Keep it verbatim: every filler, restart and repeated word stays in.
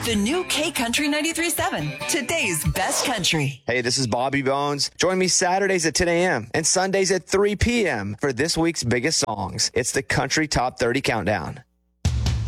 The new K Country ninety-three point seven, today's best country. Hey, this is Bobby Bones. Join me Saturdays at ten a.m. and Sundays at three p.m. for this week's biggest songs. It's the Country Top thirty Countdown.